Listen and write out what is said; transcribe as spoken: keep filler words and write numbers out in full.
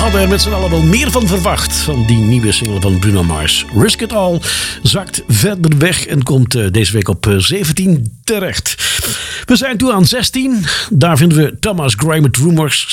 hadden er met z'n allen wel meer van verwacht. Van die nieuwe single van Bruno Mars. Risk It All zakt verder weg en komt uh, deze week op uh, zeventien terecht. We zijn toe aan zestien. Daar vinden we Thomas Gray met Rumors.